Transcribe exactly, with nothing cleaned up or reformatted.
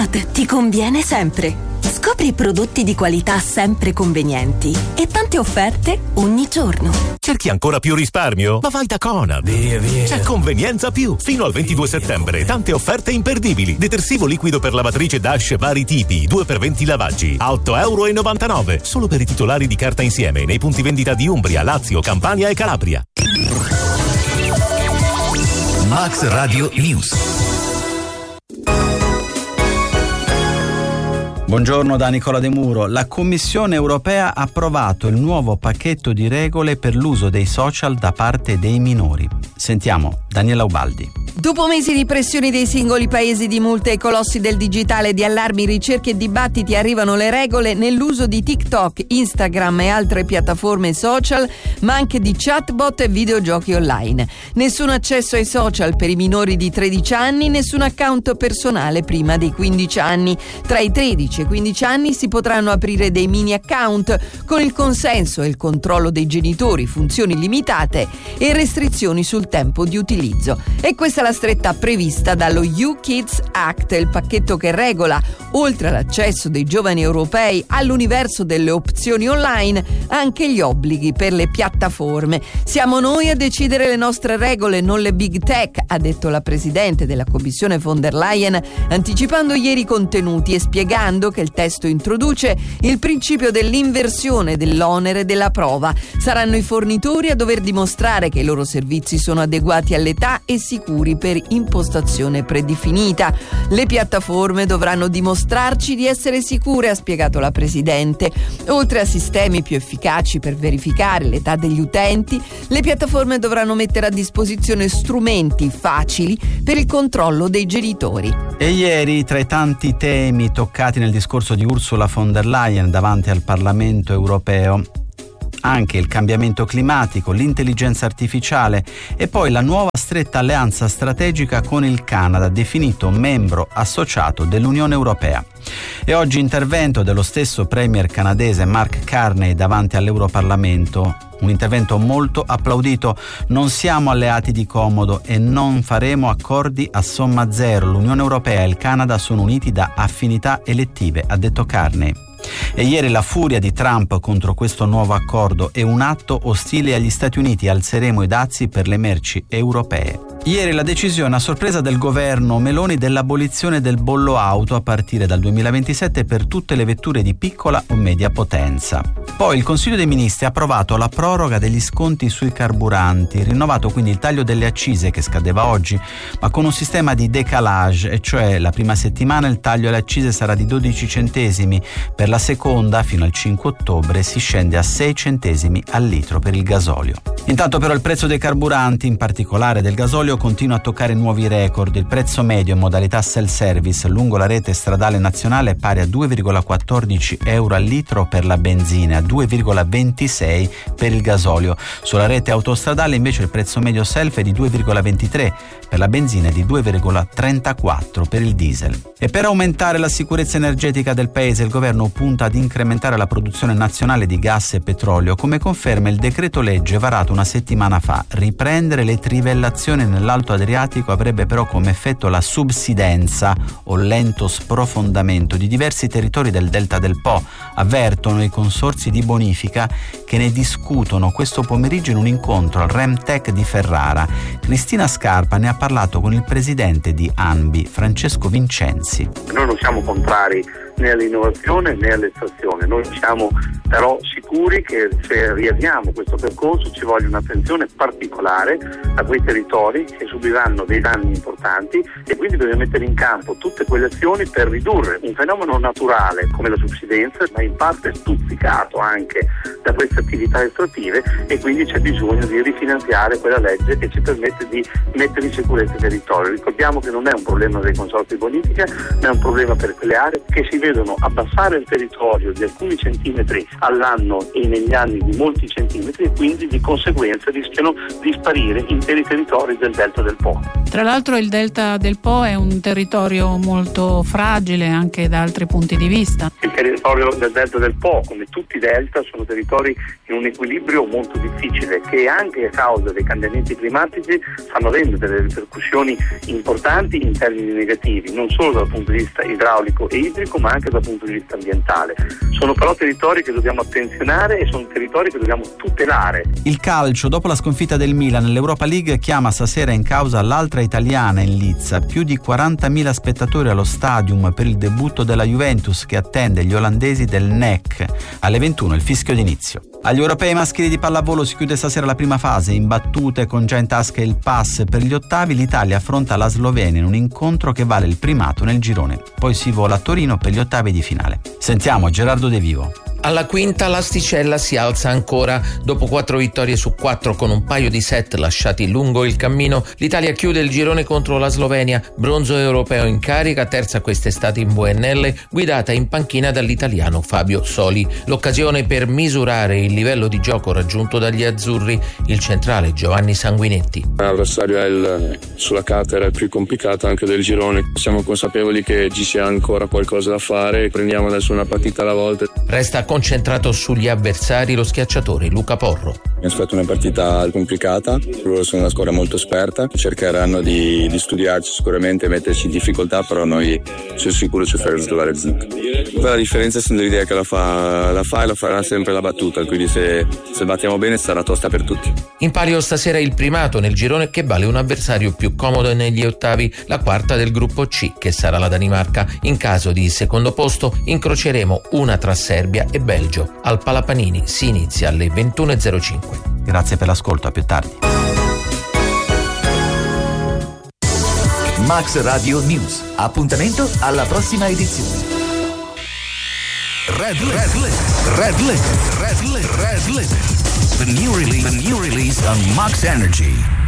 Ford ti conviene sempre. Scopri prodotti di qualità sempre convenienti e tante offerte ogni giorno. Cerchi ancora più risparmio? Ma vai da Conad. Via, via. C'è Convenienza Più. Fino al ventidue settembre. Tante offerte imperdibili. Detersivo liquido per lavatrice Dash vari tipi. due per venti lavaggi. A otto e novantanove euro. Solo per i titolari di Carta Insieme. Nei punti vendita di Umbria, Lazio, Campania e Calabria. Max Radio News. Buongiorno da Nicola De Muro. La Commissione europea ha approvato il nuovo pacchetto di regole per l'uso dei social da parte dei minori. Sentiamo Daniela Ubaldi. Dopo mesi di pressioni dei singoli paesi, di multe ai colossi del digitale, di allarmi, ricerche e dibattiti, arrivano le regole nell'uso di TikTok, Instagram e altre piattaforme social, ma anche di chatbot e videogiochi online. Nessun accesso ai social per i minori di tredici anni, nessun account personale prima dei quindici anni. Tra i tredici e i quindici anni si potranno aprire dei mini account con il consenso e il controllo dei genitori, funzioni limitate e restrizioni sul tempo di utilizzo. E questa è la stretta prevista dallo You Kids Act, il pacchetto che regola, oltre all'accesso dei giovani europei all'universo delle opzioni online, anche gli obblighi per le piattaforme. Siamo noi a decidere le nostre regole, non le big tech, ha detto la presidente della Commissione von der Leyen, anticipando ieri i contenuti e spiegando che il testo introduce il principio dell'inversione dell'onere della prova. Saranno i fornitori a dover dimostrare che i loro servizi sono adeguati all'età e sicuri per impostazione predefinita. Le piattaforme dovranno dimostrarci di essere sicure, ha spiegato la Presidente. Oltre a sistemi più efficaci per verificare l'età degli utenti, le piattaforme dovranno mettere a disposizione strumenti facili per il controllo dei genitori. E ieri, tra i tanti temi toccati nel discorso di Ursula von der Leyen davanti al Parlamento europeo, anche il cambiamento climatico, l'intelligenza artificiale e poi la nuova stretta alleanza strategica con il Canada, definito membro associato dell'Unione Europea. E oggi intervento dello stesso premier canadese Mark Carney davanti all'Europarlamento. Un intervento molto applaudito. Non siamo alleati di comodo e non faremo accordi a somma zero. L'Unione Europea e il Canada sono uniti da affinità elettive, ha detto Carney. E ieri la furia di Trump contro questo nuovo accordo è un atto ostile agli Stati Uniti. Alzeremo i dazi per le merci europee. Ieri la decisione a sorpresa del governo Meloni dell'abolizione del bollo auto a partire dal duemilaventisette per tutte le vetture di piccola o media potenza. Poi il Consiglio dei Ministri ha approvato la proroga degli sconti sui carburanti, rinnovato quindi il taglio delle accise che scadeva oggi, ma con un sistema di décalage, e cioè la prima settimana il taglio alle accise sarà di dodici centesimi, per la seconda fino al cinque ottobre si scende a sei centesimi al litro per il gasolio. Intanto però il prezzo dei carburanti, in particolare del gasolio, continua a toccare nuovi record. Il prezzo medio in modalità self-service lungo la rete stradale nazionale è pari a due virgola quattordici euro al litro per la benzina e a due virgola ventisei per il gasolio. Sulla rete autostradale invece il prezzo medio self è di due virgola ventitré per la benzina e di due virgola trentaquattro per il diesel. E per aumentare la sicurezza energetica del paese il governo punta ad incrementare la produzione nazionale di gas e petrolio, come conferma il decreto legge varato una settimana fa. Riprendere le trivellazioni nell'Alto Adriatico avrebbe però come effetto la subsidenza o lento sprofondamento di diversi territori del delta del Po, avvertono i consorzi di bonifica che ne discutono questo pomeriggio in un incontro al Remtech di Ferrara. Cristina Scarpa ne ha parlato con il presidente di ANBI, Francesco Vincenzi. Noi non siamo contrari né all'innovazione né all'estrazione, noi siamo però sicuri che se riavviamo questo percorso ci voglia un'attenzione particolare a quei territori che subiranno dei danni importanti e quindi dobbiamo mettere in campo tutte quelle azioni per ridurre un fenomeno naturale come la subsidenza, ma in parte stuzzicato anche da queste attività estrattive, e quindi c'è bisogno di rifinanziare quella legge che ci permette di mettere in sicurezza il territorio. Ricordiamo che non è un problema dei consorzi di bonifica, ma è un problema per quelle aree che si vedono abbassare il territorio di alcuni centimetri all'anno e negli anni di molti centimetri, e quindi di conseguenza rischiano di sparire interi territori del delta del Po. Tra l'altro il delta del Po è un territorio molto fragile anche da altri punti di vista. Il territorio del delta del Po, come tutti i delta, sono territori in un equilibrio molto difficile che anche a causa dei cambiamenti climatici stanno avendo delle ripercussioni importanti in termini negativi, non solo dal punto di vista idraulico e idrico ma anche dal punto di vista ambientale. Sono però territori che dobbiamo attenzionare e sono territori che dobbiamo tutelare. Il calcio, dopo la sconfitta del Milan nell'Europa League, chiama stasera in causa l'altra italiana in lizza. Più di quarantamila spettatori allo stadium per il debutto della Juventus che attende gli olandesi del N E C. Alle ventuno il fischio d'inizio. Agli europei maschili di pallavolo si chiude stasera la prima fase, in battute con già in tasca il pass. Per gli ottavi l'Italia affronta la Slovenia in un incontro che vale il primato nel girone. Poi si vola a Torino per gli ottavi di finale. Sentiamo Gerardo De Vivo. Alla quinta l'asticella si alza ancora. Dopo quattro vittorie su quattro con un paio di set lasciati lungo il cammino, l'Italia chiude il girone contro la Slovenia, bronzo europeo in carica, terza quest'estate in V N L, guidata in panchina dall'italiano Fabio Soli. L'occasione per misurare il livello di gioco raggiunto dagli azzurri, il centrale Giovanni Sanguinetti. L'avversario è il, sulla carta era il più complicato anche del girone. Siamo consapevoli che ci sia ancora qualcosa da fare, prendiamo adesso una partita alla volta. Resta concentrato sugli avversari lo schiacciatore Luca Porro. Mi aspetto una partita complicata, loro sono una squadra molto esperta, cercheranno di, di studiarci sicuramente, metterci in difficoltà, però noi sono sicuro ci faremo trovare zinc. La differenza è l'idea che la fa, la fa e la farà sempre la battuta, quindi se, se battiamo bene sarà tosta per tutti. In palio stasera il primato nel girone che vale un avversario più comodo negli ottavi, la quarta del gruppo C che sarà la Danimarca. In caso di secondo posto incroceremo una tra Serbia e Belgio. Al Palapanini si inizia alle ventuno e zero cinque. Grazie per l'ascolto, a più tardi. Max Radio News. Appuntamento alla prossima edizione. Red Red Red Red Red Red Red The new release, the new release on Max Energy.